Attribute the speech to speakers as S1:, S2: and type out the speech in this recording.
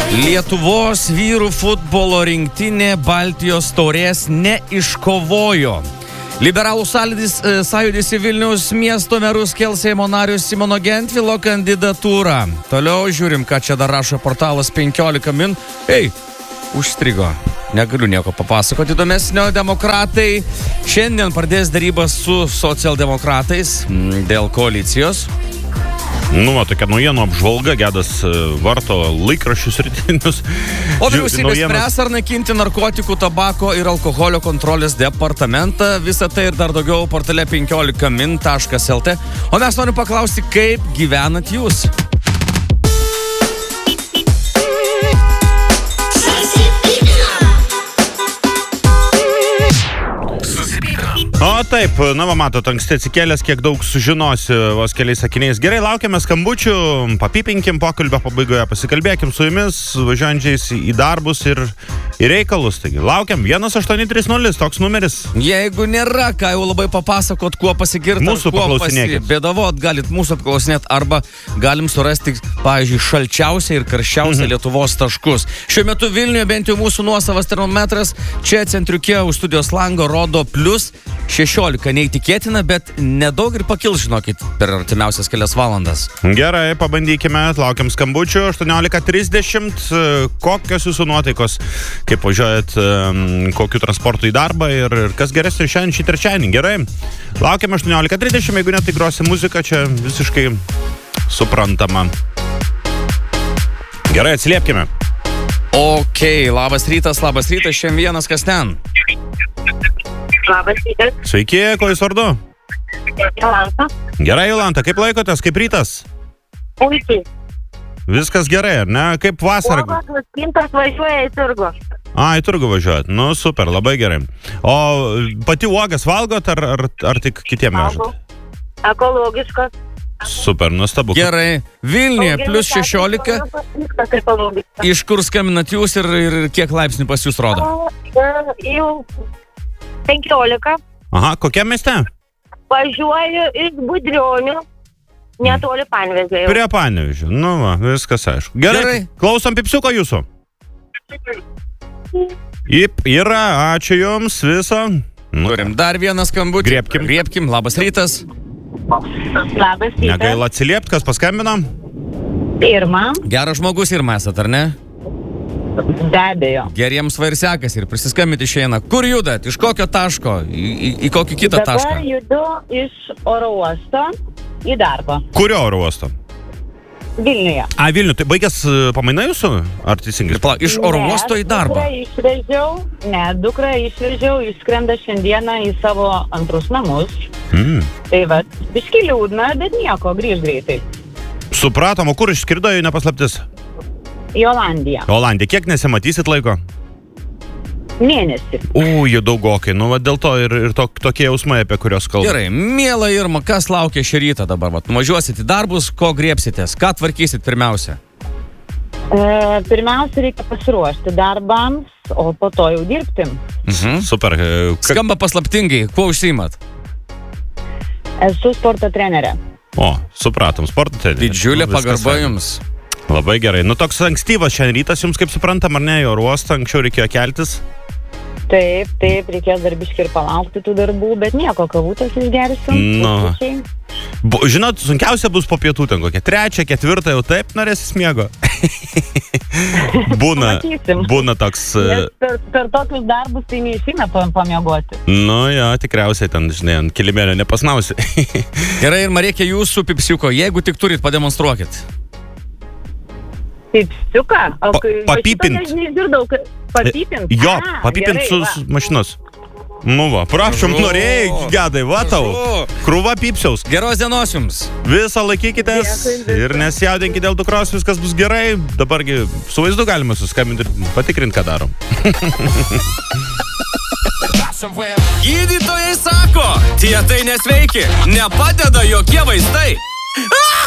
S1: Lietuvos vyrų futbolo rinktinė Baltijos taurės neiškovojo. Liberalų sąjūdis į Vilniaus miesto merus kels Seimo nario Simono Gentvilo kandidatūrą. Toliau žiūrim, ką čia dar rašo portalas 15 min. Užstrigo. Negaliu nieko papasakoti įdomesnio. Demokratai šiandien pradės darybas su socialdemokratais dėl koalicijos.
S2: Tokia naujienų apžvalga, Gedas varto laikraščius rytinius.
S1: O vyriausybė spręs ar naikinti narkotikų, tabako ir alkoholio kontrolės departamentą. Visą tai ir dar daugiau portale 15min.lt. O mes norim paklausti, kaip gyvenat jūs?
S2: O taip, matot, anksti atsikėlęs, kiek daug sužinosi vos keliais sakiniais. Gerai, laukiame skambučių, papipinkim pokalbio pabaigoje, pasikalbėkim su jumis, važiuojančiais į darbus ir reikalus. Taigi, laukiam 1830, toks numeris.
S1: Jeigu nėra, ką jau labai papasakot, kuo pasigirti,
S2: mūsų
S1: kuo
S2: paklausinėkit.
S1: Pasibėdavot, galit mūsų paklausinėti, arba galim surasti, pavyzdžiui, šalčiausią ir karščiausią Lietuvos taškus. Šiuo metu Vilniuje bent jau mūsų nuosavas termometras, čia centriuke už studijos lango rodo plius 16, neįtikėtina, bet nedaug ir pakils, žinokit, per artimiausias kelias valandas.
S2: Gerai, pabandykime, laukiam skambučių, 18:30, kokios jūsų nuotaikos, kaip važiuojat, kokiu transportu į darbą ir kas geresnė šiandien šį trečiadienį. Gerai, laukiam 18:30, jeigu ne, tai grosi muzika, čia visiškai suprantama. Gerai, atsiliepkime.
S1: Ok, labas rytas, šiandien vienas, kas ten?
S3: Labas rytas.
S2: Sveiki, ko jūs vardu?
S3: Jolanta.
S2: Gerai, Jolanta, kaip laikotės, kaip rytas?
S3: Puikiai.
S2: Viskas gerai, ar ne? Kaip vasara?
S3: Uogos nuskintos, važiuoja į turgų.
S2: Į turgų važiuojat. Super, labai gerai. O pati uogas valgot, ar tik kitiem vežat?
S3: Ekologiškos.
S2: Super, nuostabu.
S1: Gerai, Vilniuje plius 16. Iš kur skambinat jūs ir kiek laipsnių pas jūs rodo?
S3: Jau 15.
S2: Aha, kokiam mieste?
S3: Važiuoju iš Budrionių, netoli Panevėžio.
S2: Prie Panevėžio. Viskas aišku. Gerai. Klausom pipsiuko jūsų. Yra, ačiū jums viso.
S1: Turim dar vieną skambutį. Griebkim, labas rytas.
S3: Labas rytas.
S2: Negaila atsiliepti, kas paskambino?
S3: Irma.
S1: Geras žmogus Irma esat, ar ne?
S3: Be abejo.
S1: Geriems va ir sekas ir prisiskambinti išeina. Kur judat? Iš kokio taško? Į kokį kitą tašką?
S3: Dabar judu iš oro uosto į darbą.
S2: Kurio oro uosto?
S3: Vilniuje.
S2: Vilniuje. Tai baigęs pamaina jūsų? Ar teisingai?
S1: Iš oro uosto į darbą?
S3: Dukrą išvežiau, išskrenda šiandieną į savo antrus namus. Tai biški liūdna, bet nieko, grįž greitai.
S2: Supratom, o kur išskrido, jei nepaslaptis?
S3: Į Olandiją.
S2: Olandija. Kiek nesimatysit laiko?
S3: Mėnesį.
S2: Jau daugokai. Dėl to ir tokie jausmai, apie kurios kalbame.
S1: Gerai, miela Irma, kas laukia šį rytą dabar? Nuvažiuosit į darbus, ko griebsitės? Ką tvarkysit pirmiausia?
S3: Pirmiausia, reikia pasiruošti darbams, o po to jau dirbti.
S2: Super.
S1: Skamba paslaptingai. Kuo užsiimat?
S3: Esu sporto trenerė.
S2: Supratom, sporto trenerė.
S1: Didžiulė pagarba jums.
S2: Labai gerai. Toks ankstyvas šiandien rytas jums, kaip suprantam, ar ne, į oro uostą anksčiau reikėjo keltis?
S3: Taip, reikės dar biškį ir palaukti tų darbų, bet nieko, kavutės išgersim.
S2: Žinot, sunkiausia bus po pietų ten kokia 3, 4, jau taip norėsis miego. Būna toks...
S3: Per tokius darbus tai neišeina pamiegoti.
S2: Tikriausiai ten, žinai, ant kilimėlio nepasnausi.
S1: Gerai, Irma, reikia jūsų pipsiuko, jeigu tik turit, pademonstruokit.
S3: Pipsiuką?
S2: Papipint.
S3: Papipint?
S2: Jo, papipint su mašinos. Prašom, norėjai, Gedai, tau. Krūva pipsiaus.
S1: Geros dienos jums.
S2: Visą laikykitės ir nesijaudinkite dėl dukros, viskas bus gerai. Dabargi su vaizdu galima suskambinti ir patikrinti, ką darom.
S1: Gydytojai sako, tie tai nesveiki, nepadeda jokie vaistai.